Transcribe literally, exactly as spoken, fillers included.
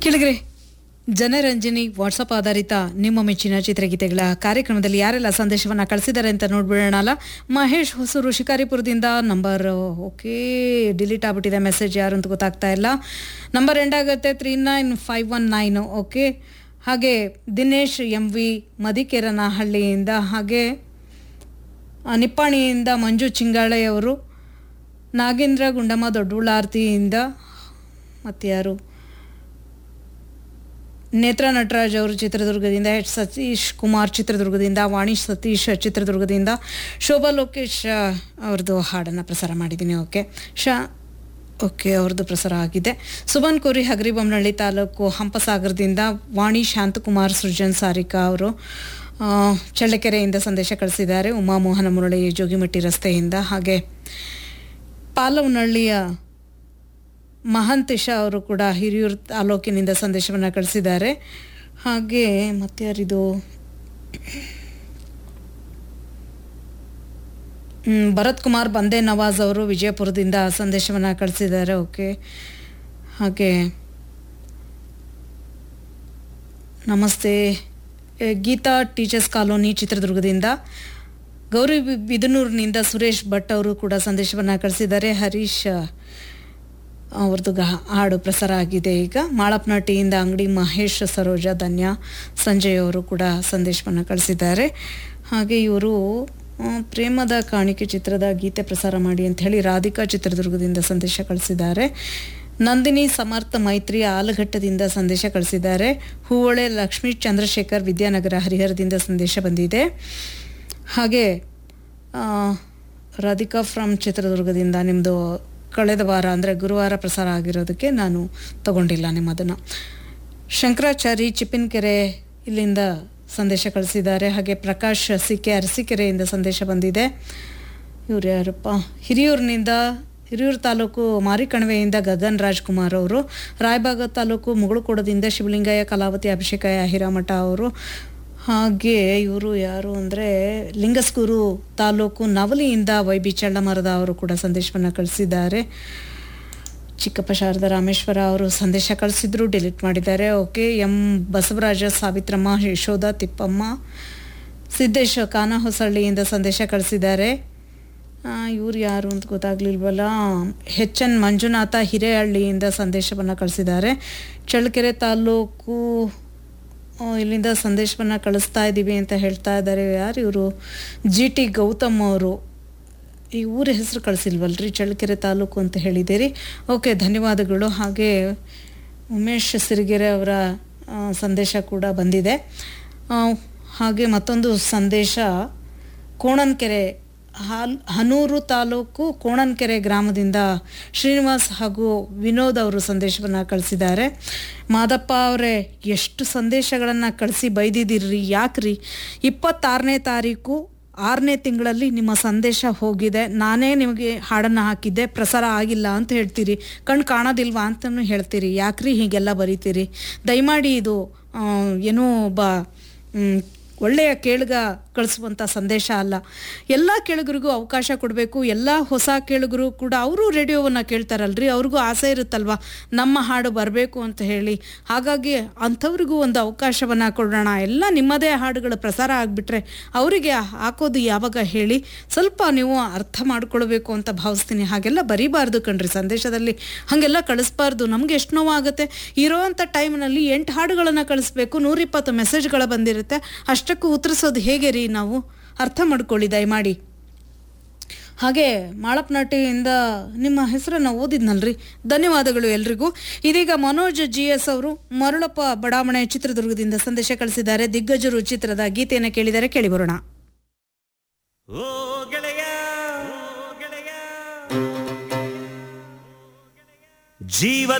ಕೆಳಗರೆ ಜನರಂಜನಿ ವಾಟ್ಸಪ್ ಆಧಾರಿತ ನಿಮ್ಮ ಮೆಚ್ಚಿನ ಚಿತ್ರಗೀತೆಗಳ ಕಾರ್ಯಕ್ರಮದಲ್ಲಿ ಯಾರೆಲ್ಲ ಸಂದೇಶವನ್ನ ಕಳಿಸಿದ್ದಾರೆ ಅಂತ ನೋಡ್ಬಿಡೋಣಲ್ಲ. Mahesh Hosur ಶಿಕಾರಿಪುರದಿಂದ number okay delete ಆಗ್ಬಿಟ್ಟಿದೆ ಮೆಸೇಜ್, ಯಾರು ಅಂತ ಗೊತ್ತಾಗ್ತಾ ಇಲ್ಲ. ನಂಬರ್ ಎಂಡ್ ಆಗುತ್ತೆ three nine five one nine okay. ಹಾಗೆ ದಿನೇಶ್ ಎಂ ವಿ ಮದಿಕೇರನಹಳ್ಳಿಯಿಂದ, ಹಾಗೆ ನಿಪ್ಪಾಣಿಯಿಂದ ಮಂಜು ಚಿಂಗಾಳೆಯವರು, ನಾಗೇಂದ್ರ ಗುಂಡಮ್ಮ ದೊಡ್ಡಬಳ್ಳಾರ್ತಿಯಿಂದ, ಮತ್ತು ಯಾರು ನೇತ್ರ ನಟರಾಜ್ ಅವರು ಚಿತ್ರದುರ್ಗದಿಂದ, ಎಚ್ ಸತೀಶ್ ಕುಮಾರ್ ಚಿತ್ರದುರ್ಗದಿಂದ, ವಾಣಿ ಸತೀಶ್ ಚಿತ್ರದುರ್ಗದಿಂದ, ಶೋಭಾ ಲೋಕೇಶ್ ಅವ್ರದ್ದು ಹಾಡನ್ನು ಪ್ರಸಾರ ಮಾಡಿದ್ದೀನಿ. ಓಕೆ ಶಾ ಓಕೆ ಅವ್ರದ್ದು ಪ್ರಸಾರ ಆಗಿದೆ. ಸುಬನ್ ಕೋರಿ ಹಗರಿಬೊಮ್ಮನಹಳ್ಳಿ ತಾಲೂಕು ಹಂಪಸಾಗರದಿಂದ, ವಾಣಿ ಶಾಂತಕುಮಾರ್ ಸೃಜನ್ ಸಾರಿಕಾ ಅವರು ಚಳ್ಳಕೆರೆಯಿಂದ ಸಂದೇಶ ಕಳಿಸಿದ್ದಾರೆ. ಉಮಾಮೋಹನ ಮುರಳಿ ಜೋಗಿಮಟ್ಟಿ ರಸ್ತೆಯಿಂದ, ಹಾಗೆ ಪಾಲವನಹಳ್ಳಿಯ ಮಹಾಂತೇಶ ಅವರು ಕೂಡ ಹಿರಿಯೂರು ತಾಲೂಕಿನಿಂದ ಸಂದೇಶವನ್ನು ಕಳಿಸಿದ್ದಾರೆ. ಹಾಗೆ ಮತ್ತೆ ಯಾರಿದು ಭರತ್ ಕುಮಾರ್ ಬಂದೇ ನವಾಜ್ ಅವರು ವಿಜಯಪುರದಿಂದ ಸಂದೇಶವನ್ನು ಕಳಿಸಿದ್ದಾರೆ. ಓಕೆ ಹಾಗೆ ನಮಸ್ತೆ ಗೀತಾ ಟೀಚರ್ಸ್ ಕಾಲೋನಿ ಚಿತ್ರದುರ್ಗದಿಂದ, ಗೌರಿ ಬಿದನೂರಿನಿಂದ ಸುರೇಶ್ ಭಟ್ ಅವರು ಕೂಡ ಸಂದೇಶವನ್ನು ಕಳಿಸಿದ್ದಾರೆ. ಹರೀಶ್ ಅವ್ರದ್ದು ಹಾಡು ಪ್ರಸಾರ ಆಗಿದೆ. ಈಗ ಮಾಳಪ್ನಟ್ಟಿಯಿಂದ ಅಂಗಡಿ ಮಹೇಶ್, ಸರೋಜ, ಧನ್ಯ, ಸಂಜಯ್ ಅವರು ಕೂಡ ಸಂದೇಶವನ್ನು ಕಳಿಸಿದ್ದಾರೆ. ಹಾಗೆ ಇವರು ಪ್ರೇಮದ ಕಾಣಿಕೆ ಚಿತ್ರದ ಗೀತೆ ಪ್ರಸಾರ ಮಾಡಿ ಅಂತ ಹೇಳಿ ರಾಧಿಕಾ ಚಿತ್ರದುರ್ಗದಿಂದ ಸಂದೇಶ ಕಳಿಸಿದ್ದಾರೆ. ನಂದಿನಿ ಸಮರ್ಥ ಮೈತ್ರಿ ಆಲಘಟ್ಟದಿಂದ ಸಂದೇಶ ಕಳಿಸಿದ್ದಾರೆ. ಹೂವಳೆ ಲಕ್ಷ್ಮೀ ಚಂದ್ರಶೇಖರ್ ವಿದ್ಯಾನಗರ ಹರಿಹರದಿಂದ ಸಂದೇಶ ಬಂದಿದೆ. ಹಾಗೆ ರಾಧಿಕಾ ಫ್ರಮ್ ಚಿತ್ರದುರ್ಗದಿಂದ ನಿಮ್ಮದು ಕಳೆದ ವಾರ ಅಂದರೆ ಗುರುವಾರ ಪ್ರಸಾರ ಆಗಿರೋದಕ್ಕೆ ನಾನು ತಗೊಂಡಿಲ್ಲ ನಿಮ್ಮದನ್ನು. ಶಂಕರಾಚಾರಿ ಚಿಪ್ಪಿನಕೆರೆ ಇಲ್ಲಿಂದ ಸಂದೇಶ ಕಳಿಸಿದ್ದಾರೆ. ಹಾಗೆ ಪ್ರಕಾಶ್ ಸಿಕೆ ಅರಸೀಕೆರೆಯಿಂದ ಸಂದೇಶ ಬಂದಿದೆ. ಇವರು ಯಾರಪ್ಪ, ಹಿರಿಯೂರಿನಿಂದ ಹಿರಿಯೂರು ತಾಲೂಕು ಮಾರಿಕಣಿವೆಯಿಂದ ಗಗನ್ ರಾಜ್ಕುಮಾರ್ ಅವರು, ರಾಯಬಾಗ ತಾಲೂಕು ಮುಗಳಕೋಡದಿಂದ ಶಿವಲಿಂಗಯ್ಯ, ಕಲಾವತಿ, ಅಭಿಷೇಕಯ್ಯ, ಹಿರಾಮಠ ಅವರು, ಹಾಗೆ ಇವರು ಯಾರು ಅಂದರೆ ಲಿಂಗಸ್ಕೂರು ತಾಲೂಕು ನವಲಿಯಿಂದ ವೈ ಬಿ ಚಳ್ಳಮರದ ಅವರು ಕೂಡ ಸಂದೇಶವನ್ನು ಕಳಿಸಿದ್ದಾರೆ. ಚಿಕ್ಕಪ್ಪ ಶಾರದಾ ರಾಮೇಶ್ವರ ಅವರು ಸಂದೇಶ ಕಳಿಸಿದ್ರು, ಡಿಲೀಟ್ ಮಾಡಿದ್ದಾರೆ. ಓಕೆ ಎಂ ಬಸವರಾಜ, ಸಾವಿತ್ರಮ್ಮ, ಯಶೋಧ, ತಿಪ್ಪಮ್ಮ, ಸಿದ್ದೇಶ್ ಕಾನಹೊಸಳ್ಳಿಯಿಂದ ಸಂದೇಶ ಕಳಿಸಿದ್ದಾರೆ. ಇವ್ರು ಯಾರು ಅಂತ ಗೊತ್ತಾಗ್ಲಿಲ್ವಲ್ಲ. ಹೆಚ್ ಎನ್ ಮಂಜುನಾಥ ಹಿರೇಹಳ್ಳಿಯಿಂದ ಸಂದೇಶವನ್ನು ಕಳಿಸಿದ್ದಾರೆ. ಚಳ್ಳಕೆರೆ ತಾಲೂಕು ಇಲ್ಲಿಂದ ಸಂದೇಶವನ್ನು ಕಳಿಸ್ತಾ ಇದ್ದೀವಿ ಅಂತ ಹೇಳ್ತಾ ಇದ್ದಾರೆ. ಯಾರು ಇವರು, ಜಿ ಟಿ ಗೌತಮ್ ಅವರು. ಈ ಊರ ಹೆಸರು ಕಳಿಸಿಲ್ವಲ್ರಿ, ಚಳ್ಳಕೆರೆ ತಾಲೂಕು ಅಂತ ಹೇಳಿದ್ದೀರಿ. ಓಕೆ ಧನ್ಯವಾದಗಳು. ಹಾಗೆ ಉಮೇಶ್ ಸಿರಿಗೆರೆ ಅವರ ಸಂದೇಶ ಕೂಡ ಬಂದಿದೆ. ಹಾಗೆ ಮತ್ತೊಂದು ಸಂದೇಶ ಕೋಣನಕೆರೆ ಹಾಲ್ ಹನೂರು ತಾಲೂಕು ಕೋಣನಕೆರೆ ಗ್ರಾಮದಿಂದ ಶ್ರೀನಿವಾಸ್ ಹಾಗೂ ವಿನೋದ್ ಅವರು ಸಂದೇಶವನ್ನು ಕಳಿಸಿದ್ದಾರೆ. ಮಾದಪ್ಪ ಅವರೇ, ಎಷ್ಟು ಸಂದೇಶಗಳನ್ನು ಕಳಿಸಿ ಬೈದಿದ್ದೀರಿ, ಯಾಕ್ರಿ? ಇಪ್ಪತ್ತಾರನೇ ತಾರೀಕು ಆರನೇ ತಿಂಗಳಲ್ಲಿ ನಿಮ್ಮ ಸಂದೇಶ ಹೋಗಿದೆ, ನಾನೇ ನಿಮಗೆ ಹಾಡನ್ನು ಹಾಕಿದ್ದೆ, ಪ್ರಸಾರ ಆಗಿಲ್ಲ ಅಂತ ಹೇಳ್ತೀರಿ, ಕಣ್ಣು ಕಾಣೋದಿಲ್ವಾ ಅಂತಲೂ ಹೇಳ್ತೀರಿ, ಯಾಕ್ರಿ ಹೀಗೆಲ್ಲ ಬರೀತೀರಿ? ದಯಮಾಡಿ ಇದು ಏನೋ ಒಬ್ಬ ಒಳ್ಳೆಯ ಕೇಳುಗ ಕಳಿಸುವಂಥ ಸಂದೇಶ ಅಲ್ಲ. ಎಲ್ಲ ಕೇಳುಗರಿಗೂ ಅವಕಾಶ ಕೊಡಬೇಕು. ಎಲ್ಲ ಹೊಸ ಕೇಳುಗರು ಕೂಡ ಅವರು ರೇಡಿಯೋವನ್ನು ಕೇಳ್ತಾರಲ್ರಿ, ಅವ್ರಿಗೂ ಆಸೆ ಇರುತ್ತಲ್ವ ನಮ್ಮ ಹಾಡು ಬರಬೇಕು ಅಂತ ಹೇಳಿ. ಹಾಗಾಗಿ ಅಂಥವ್ರಿಗೂ ಒಂದು ಅವಕಾಶವನ್ನು ಕೊಡೋಣ. ಎಲ್ಲ ನಿಮ್ಮದೇ ಹಾಡುಗಳು ಪ್ರಸಾರ ಆಗಿಬಿಟ್ರೆ ಅವರಿಗೆ ಹಾಕೋದು ಯಾವಾಗ ಹೇಳಿ? ಸ್ವಲ್ಪ ನೀವು ಅರ್ಥ ಮಾಡ್ಕೊಳ್ಬೇಕು ಅಂತ ಭಾವಿಸ್ತೀನಿ. ಹಾಗೆಲ್ಲ ಬರೀಬಾರ್ದು ಕಣ್ರಿ, ಸಂದೇಶದಲ್ಲಿ ಹಾಗೆಲ್ಲ ಕಳಿಸ್ಬಾರ್ದು. ನಮಗೆ ಎಷ್ಟು ನೋವಾಗುತ್ತೆ. ಇರೋವಂಥ ಟೈಮ್ನಲ್ಲಿ ಎಂಟು ಹಾಡುಗಳನ್ನು ಕಳಿಸ್ಬೇಕು, ನೂರಿಪ್ಪತ್ತು ಮೆಸೇಜ್ಗಳು ಬಂದಿರುತ್ತೆ, ಅಷ್ಟಕ್ಕೂ ಉತ್ತರಿಸೋದು ಹೇಗೆ ರೀ? ನಾವು ಅರ್ಥ ಮಾಡ್ಕೊಳ್ಳಿ ದಯಮಾಡಿ. ಹಾಗೆ ಮಾಳಪ್ನಟ್ಟಿಯಿಂದ ನಿಮ್ಮ ಹೆಸರನ್ನು ಓದಿದ್ನಲ್ರಿ, ಧನ್ಯವಾದಗಳು ಎಲ್ರಿಗೂ. ಇದೀಗ ಮನೋಜ್ ಜಿ ಎಸ್ ಅವರು ಮರಳಪ್ಪ ಬಡಾವಣೆ ಚಿತ್ರದುರ್ಗದಿಂದ ಸಂದೇಶ ಕಳಿಸಿದ್ದಾರೆ. ದಿಗ್ಗಜರು ಚಿತ್ರದ ಗೀತೆಯನ್ನು ಕೇಳಿದರೆ ಕೇಳಿ ಬರೋಣ. ಜೀವ